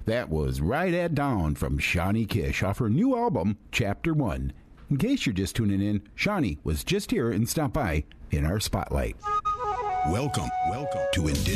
That was Right at Dawn from Shawnee Kish off her new album, Chapter 1. In case you're just tuning in, Shawnee was just here and stopped by in our spotlight. Welcome to Indigenous